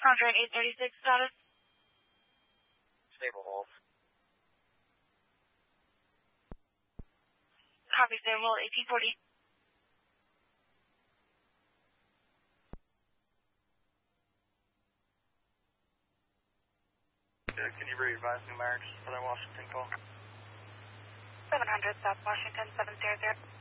Concord 836 status. Stable hold. Copy, Samuel 1840. Can you re-advise numerics for that Washington call? 700 South Washington 700.